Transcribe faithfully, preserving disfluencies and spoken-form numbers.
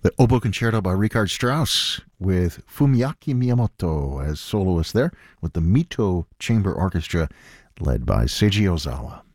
The Oboe Concerto by Richard Strauss with Fumiaki Miyamoto as soloist there with the Mito Chamber Orchestra led by Seiji Ozawa.